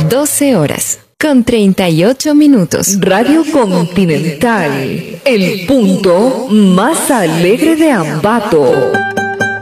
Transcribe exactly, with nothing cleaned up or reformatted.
doce horas con treinta y ocho minutos. Radio Continental, el punto más alegre de Ambato.